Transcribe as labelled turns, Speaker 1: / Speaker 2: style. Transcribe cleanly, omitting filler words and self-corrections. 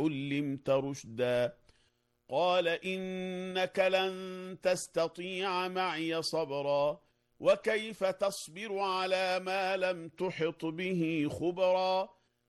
Speaker 1: علمت رشدا قال إنك لن تستطيع معي صبرا وكيف تصبر على ما لم تحط به خبرا